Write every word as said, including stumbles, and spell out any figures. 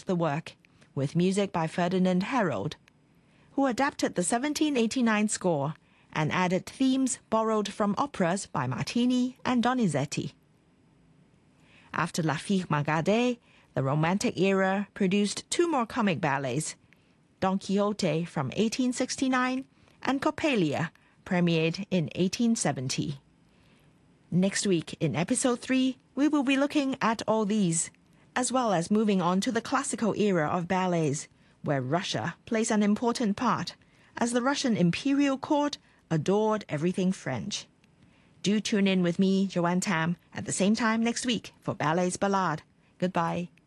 of the work, with music by Ferdinand Herold, who adapted the seventeen eighty-nine score and added themes borrowed from operas by Martini and Donizetti. After La Fille Margade, the Romantic era produced two more comic ballets, Don Quixote from eighteen sixty-nine and Coppelia, premiered in eighteen seventy. Next week, in episode three, we will be looking at all these, as well as moving on to the classical era of ballets, where Russia plays an important part, as the Russian imperial court adored everything French. Do tune in with me, Joanne Tam, at the same time next week for Ballet's Ballade. Goodbye.